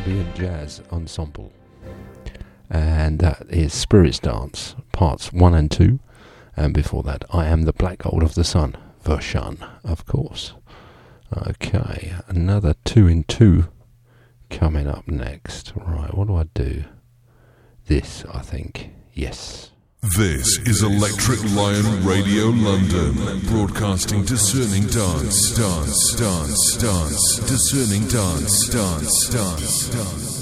Caribbean Jazz Ensemble, and that is Spirits Dance parts 1 and 2, and before that I Am the Black Gold of the Sun version, of course. Okay, another 2 in 2 coming up next. Right, what do I do? This, I think. Yes. This is Electric Lion Radio London, broadcasting discerning dance, discerning dance.